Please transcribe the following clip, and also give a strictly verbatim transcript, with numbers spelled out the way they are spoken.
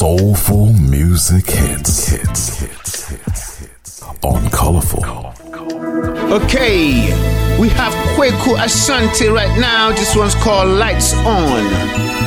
Soulful music hits, hits, hits, hits, hits on Colorful. Okay, we have Kwaku Ashanti right now. This one's called Lights On.